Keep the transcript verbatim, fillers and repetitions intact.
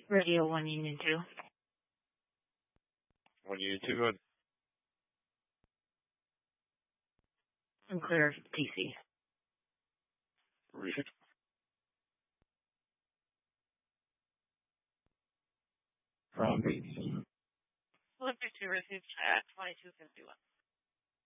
Radio one Union two. One Union two, go ahead. I'm clear T C. Read it. From Beats. Olympic two received at twenty-two fifty-one.